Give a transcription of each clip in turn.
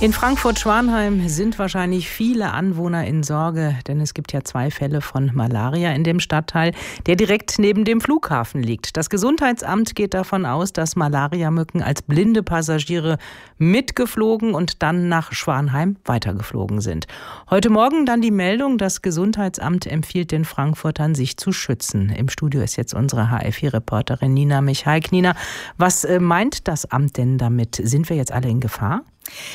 In Frankfurt-Schwanheim sind wahrscheinlich viele Anwohner in Sorge, denn es gibt ja 2 Fälle von Malaria in dem Stadtteil, der direkt neben dem Flughafen liegt. Das Gesundheitsamt geht davon aus, dass Malariamücken als blinde Passagiere mitgeflogen und dann nach Schwanheim weitergeflogen sind. Heute Morgen dann die Meldung, das Gesundheitsamt empfiehlt den Frankfurtern, sich zu schützen. Im Studio ist jetzt unsere HR4-Reporterin Nina Michaik. Nina, was meint das Amt denn damit? Sind wir jetzt alle in Gefahr?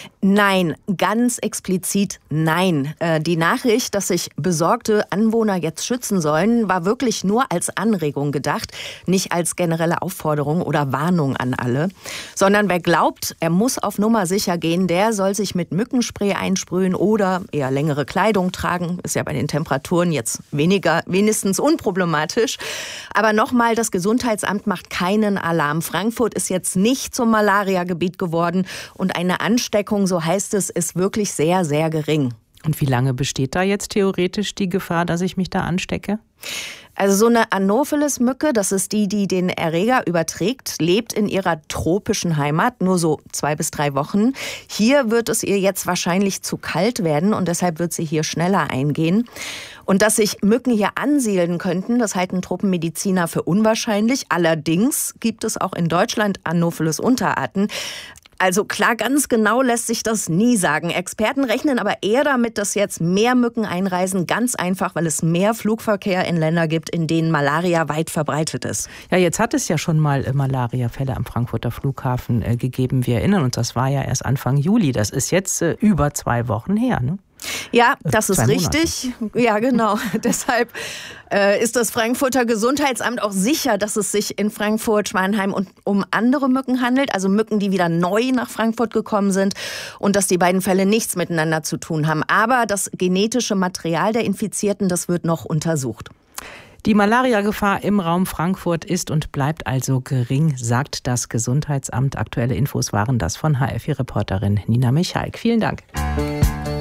Nein, ganz explizit nein. Die Nachricht, dass sich besorgte Anwohner jetzt schützen sollen, war wirklich nur als Anregung gedacht, nicht als generelle Aufforderung oder Warnung an alle. Sondern wer glaubt, er muss auf Nummer sicher gehen, der soll sich mit Mückenspray einsprühen oder eher längere Kleidung tragen. Ist ja bei den Temperaturen jetzt wenigstens unproblematisch. Aber nochmal, das Gesundheitsamt macht keinen Alarm. Frankfurt ist jetzt nicht zum Malaria-Gebiet geworden und eine Ansteckung, so heißt es, ist wirklich sehr, sehr gering. Und wie lange besteht da jetzt theoretisch die Gefahr, dass ich mich da anstecke? Also so eine Anopheles-Mücke, das ist die den Erreger überträgt, lebt in ihrer tropischen Heimat nur so 2 bis 3 Wochen. Hier wird es ihr jetzt wahrscheinlich zu kalt werden und deshalb wird sie hier schneller eingehen. Und dass sich Mücken hier ansiedeln könnten, das halten Tropenmediziner für unwahrscheinlich. Allerdings gibt es auch in Deutschland Anopheles-Unterarten. Also klar, ganz genau lässt sich das nie sagen. Experten rechnen aber eher damit, dass jetzt mehr Mücken einreisen. Ganz einfach, weil es mehr Flugverkehr in Länder gibt, in denen Malaria weit verbreitet ist. Ja, jetzt hat es ja schon mal Malariafälle am Frankfurter Flughafen gegeben. Wir erinnern uns, das war ja erst Anfang Juli. Das ist jetzt über 2 Wochen her, ne? Ja, das ist richtig. Ja, genau. Deshalb ist das Frankfurter Gesundheitsamt auch sicher, dass es sich in Frankfurt-Schwanheim um andere Mücken handelt, also Mücken, die wieder neu nach Frankfurt gekommen sind und dass die beiden Fälle nichts miteinander zu tun haben. Aber das genetische Material der Infizierten, das wird noch untersucht. Die Malariagefahr im Raum Frankfurt ist und bleibt also gering, sagt das Gesundheitsamt. Aktuelle Infos waren das von HR4-Reporterin Nina Michaik. Vielen Dank.